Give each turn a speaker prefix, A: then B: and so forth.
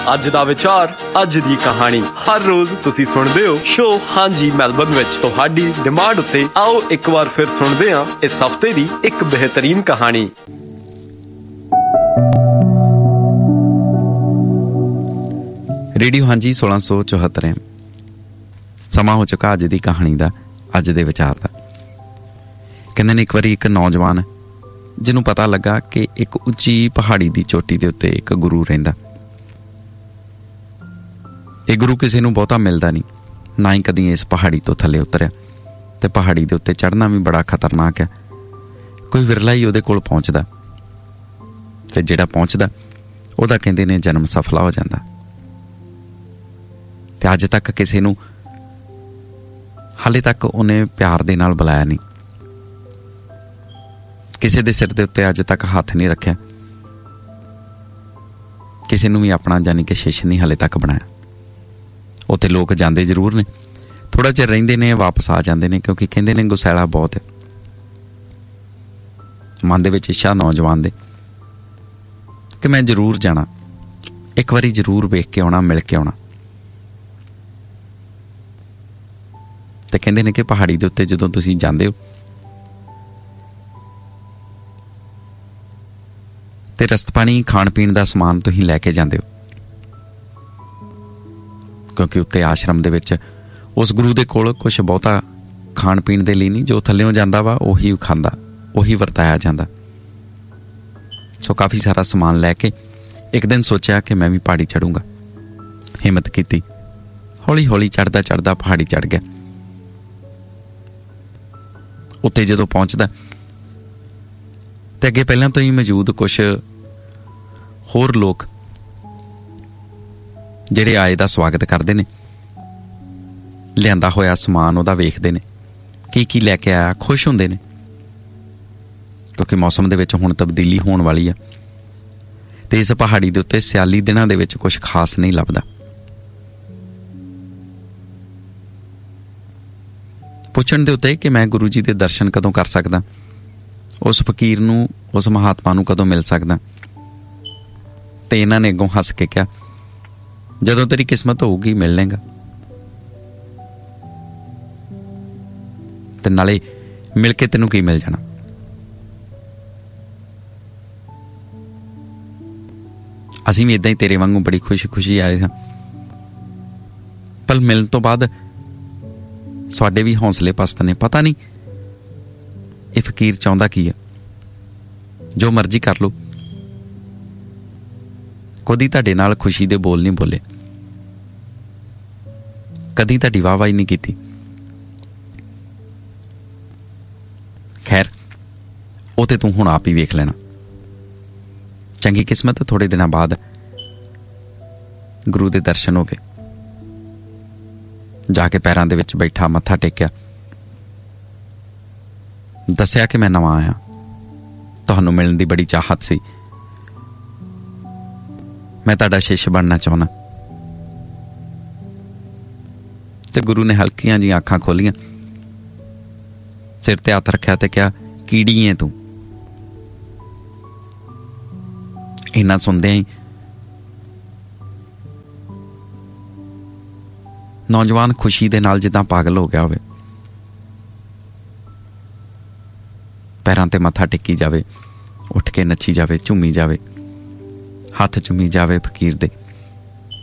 A: ਅੱਜ ਦਾ ਵਿਚਾਰ, ਅੱਜ ਦੀ ਕਹਾਣੀ। ਹਰ ਰੋਜ਼ ਤੁਸੀਂ ਸੁਣਦੇ ਹੋ ਸ਼ੋ ਹਾਂਜੀ ਮੈਲਬਨ ਵਿੱਚ। ਤੁਹਾਡੀ ਡਿਮਾਂਡ ਉੱਤੇ ਆਓ ਇੱਕ ਵਾਰ ਫਿਰ ਸੁਣਦੇ ਹਾਂ ਇਸ ਹਫ਼ਤੇ ਦੀ ਇੱਕ ਬਿਹਤਰੀਨ ਕਹਾਣੀ।
B: ਰੇਡੀਓ ਹਾਂਜੀ 1674 ਸਮਾਂ ਹੋ ਚੁੱਕਾ ਅੱਜ ਦੀ ਕਹਾਣੀ ਦਾ, ਅੱਜ ਦੇ ਵਿਚਾਰ ਦਾ। ਕਹਿੰਦੇ ਨੇ ਇੱਕ ਵਾਰੀ ਇੱਕ ਨੌਜਵਾਨ ਜਿਹਨੂੰ ਪਤਾ ਲੱਗਾ ਕਿ ਇੱਕ ਉੱਚੀ ਪਹਾੜੀ ਦੀ ਚੋਟੀ ਦੇ ਉੱਤੇ ਇੱਕ ਗੁਰੂ ਰਹਿੰਦਾ। ਇਹ ਗੁਰੂ ਕਿਸੇ ਨੂੰ ਬਹੁਤਾ ਮਿਲਦਾ ਨਹੀਂ, ਨਾ ਹੀ ਕਦੀ ਇਸ ਪਹਾੜੀ ਤੋਂ ਥੱਲੇ ਉਤਰਿਆ, ਤੇ ਪਹਾੜੀ ਦੇ ਉੱਤੇ ਚੜ੍ਹਨਾ ਵੀ ਬੜਾ ਖਤਰਨਾਕ ਹੈ। ਕੋਈ ਵਿਰਲਾ ਹੀ ਉਹਦੇ ਕੋਲ ਪਹੁੰਚਦਾ, ਤੇ ਜਿਹੜਾ ਪਹੁੰਚਦਾ ਉਹਦਾ ਕਹਿੰਦੇ ਨੇ ਜਨਮ ਸਫਲਾ ਹੋ ਜਾਂਦਾ। ਤੇ ਅੱਜ ਤੱਕ ਕਿਸੇ ਨੂੰ ਹਾਲੇ ਤੱਕ ਉਹਨੇ ਪਿਆਰ ਦੇ ਨਾਲ ਬੁਲਾਇਆ ਨਹੀਂ, ਕਿਸੇ ਦੇ ਸਿਰ ਦੇ ਉੱਤੇ ਅੱਜ ਤੱਕ ਹੱਥ ਨਹੀਂ ਰੱਖਿਆ, ਕਿਸੇ ਨੂੰ ਵੀ ਆਪਣਾ ਯਾਨੀ ਕਿ ਸ਼ਿਸ਼ ਨਹੀਂ ਹਾਲੇ ਤੱਕ ਬਣਾਇਆ। ਉੱਥੇ ਲੋਕ ਜਾਂਦੇ ਜ਼ਰੂਰ ਨੇ, ਥੋੜ੍ਹਾ ਚਿਰ ਰਹਿੰਦੇ ਨੇ, ਵਾਪਸ ਆ ਜਾਂਦੇ ਨੇ, ਕਿਉਂਕਿ ਕਹਿੰਦੇ ਨੇ ਗੁਸੈਲਾ ਬਹੁਤ ਹੈ। ਮਨ ਦੇ ਵਿੱਚ ਇੱਛਾ ਨੌਜਵਾਨ ਦੇ ਕਿ ਮੈਂ ਜ਼ਰੂਰ ਜਾਣਾ, ਇੱਕ ਵਾਰੀ ਜ਼ਰੂਰ ਵੇਖ ਕੇ ਆਉਣਾ, ਮਿਲ ਕੇ ਆਉਣਾ। ਤੇ ਕਹਿੰਦੇ ਨੇ ਕਿ ਪਹਾੜੀ ਦੇ ਉੱਤੇ ਜਦੋਂ ਤੁਸੀਂ ਜਾਂਦੇ ਹੋ ਤੇ ਰਸਤ ਪਾਣੀ, ਖਾਣ ਪੀਣ ਦਾ ਸਮਾਨ ਤੁਸੀਂ ਲੈ ਕੇ ਜਾਂਦੇ ਹੋ, ਕਿਉਂਕਿ ਉੱਤੇ ਆਸ਼ਰਮ ਦੇ ਵਿੱਚ ਉਸ ਗੁਰੂ ਦੇ ਕੋਲ ਕੁਛ ਬਹੁਤਾ ਖਾਣ ਪੀਣ ਦੇ ਲਈ ਨਹੀਂ, ਜੋ ਥੱਲਿਓਂ ਜਾਂਦਾ ਵਾ ਉਹੀ ਖਾਂਦਾ, ਉਹੀ ਵਰਤਾਇਆ ਜਾਂਦਾ। ਸੋ ਕਾਫੀ ਸਾਰਾ ਸਮਾਨ ਲੈ ਕੇ ਇੱਕ ਦਿਨ ਸੋਚਿਆ ਕਿ ਮੈਂ ਵੀ ਪਹਾੜੀ ਚੜੂੰਗਾ। ਹਿੰਮਤ ਕੀਤੀ, ਹੌਲੀ ਹੌਲੀ ਚੜ੍ਹਦਾ ਚੜ੍ਹਦਾ ਪਹਾੜੀ ਚੜ੍ਹ ਗਿਆ। ਉੱਤੇ ਜਦੋਂ ਪਹੁੰਚਦਾ ਤੇ ਅੱਗੇ ਪਹਿਲਾਂ ਤੋਂ ਹੀ ਮੌਜੂਦ ਕੁਛ ਹੋਰ ਲੋਕ ਜਿਹੜੇ ਆਏ ਦਾ ਸਵਾਗਤ ਕਰਦੇ ਨੇ, ਲਿਆਂਦਾ ਹੋਇਆ ਸਮਾਨ ਉਹਦਾ ਵੇਖਦੇ ਨੇ, ਕੀ ਕੀ ਲੈ ਕੇ ਆਇਆ, ਖੁਸ਼ ਹੁੰਦੇ ਨੇ, ਕਿਉਂਕਿ ਮੌਸਮ ਦੇ ਵਿੱਚ ਹੁਣ ਤਬਦੀਲੀ ਹੋਣ ਵਾਲੀ ਆ। ਤੇ ਇਸ ਪਹਾੜੀ ਦੇ ਉੱਤੇ ਸਿਆਲੀ ਦਿਨਾਂ ਦੇ ਵਿੱਚ ਕੁਛ ਖਾਸ ਨਹੀਂ ਲੱਭਦਾ। ਪੁੱਛਣ ਦੇ ਉੱਤੇ ਕਿ ਮੈਂ ਗੁਰੂ ਜੀ ਦੇ ਦਰਸ਼ਨ ਕਦੋਂ ਕਰ ਸਕਦਾ, ਉਸ ਫਕੀਰ ਨੂੰ, ਉਸ ਮਹਾਤਮਾ ਨੂੰ ਕਦੋਂ ਮਿਲ ਸਕਦਾ। ਤੇ ਇਹਨਾਂ ਨੇ ਅੱਗੋਂ ਹੱਸ ਕੇ ਕਿਹਾ, ਜਦੋਂ ਤੇਰੀ ਕਿਸਮਤ ਹੋਊਗੀ ਮਿਲ ਲੇਗਾ। ਤੇ ਨਾਲੇ ਮਿਲ ਕੇ ਤੈਨੂੰ ਕੀ ਮਿਲ ਜਾਣਾ। ਅਸੀਂ ਵੀ ਏਦਾਂ ਹੀ ਤੇਰੇ ਵਾਂਗੂ ਬੜੀ ਖੁਸ਼ੀ ਖੁਸ਼ੀ ਆਏ ਸਾਂ, ਪਰ ਮਿਲਣ ਤੋਂ ਬਾਅਦ ਸਾਡੇ ਵੀ ਹੌਸਲੇ ਪਸਤ ਨੇ। ਪਤਾ ਨਹੀਂ ਇਹ ਫਕੀਰ ਚਾਹੁੰਦਾ ਕੀ ਆ। ਜੋ ਮਰਜ਼ੀ ਕਰ ਲਓ, ਕਦੀ ਤੁਹਾਡੇ ਨਾਲ ਖੁਸ਼ੀ ਦੇ ਬੋਲ ਨਹੀਂ ਬੋਲੇ, ਕਦੀ ਤੁਹਾਡੀ ਵਾਹਵਾਹੀ ਨਹੀਂ ਕੀਤੀ। ਖੈਰ ਉਹ ਤੇ ਤੂੰ ਹੁਣ ਆਪ ਹੀ ਵੇਖ ਲੈਣਾ। ਚੰਗੀ ਕਿਸਮਤ। ਥੋੜੇ ਦਿਨਾਂ ਬਾਅਦ ਗੁਰੂ ਦੇ ਦਰਸ਼ਨ ਹੋ ਗਏ। ਜਾ ਕੇ ਪੈਰਾਂ ਦੇ ਵਿੱਚ ਬੈਠਾ, ਮੱਥਾ ਟੇਕਿਆ, ਦੱਸਿਆ ਕਿ ਮੈਂ ਨਵਾਂ ਆਇਆ, ਤੁਹਾਨੂੰ ਮਿਲਣ ਦੀ ਬੜੀ ਚਾਹਤ ਸੀ, ਮੈਂ ਤੁਹਾਡਾ ਸ਼ਿਸ਼ ਬਣਨਾ ਚਾਹੁੰਦਾ। ਤੇ ਗੁਰੂ ਨੇ ਹਲਕੀਆਂ ਜਿਹੀਆਂ ਅੱਖਾਂ ਖੋਲੀਆਂ, ਸਿਰ ਤੇ ਹੱਥ ਰੱਖਿਆ ਤੇ ਕਿਹਾ, ਕੀੜੀ ਹੈ ਤੂੰ। ਇੰਨਾ ਸੁਣਦਿਆਂ ਹੀ ਨੌਜਵਾਨ ਖੁਸ਼ੀ ਦੇ ਨਾਲ ਜਿੱਦਾਂ ਪਾਗਲ ਹੋ ਗਿਆ ਹੋਵੇ, ਪੈਰਾਂ ਤੇ ਮੱਥਾ ਟੇਕੀ ਜਾਵੇ, ਉੱਠ ਕੇ ਨੱਚੀ ਜਾਵੇ, ਝੂਮੀ ਜਾਵੇ, ਹੱਥ ਚੁੰਮੀ ਜਾਵੇ ਫਕੀਰ ਦੇ।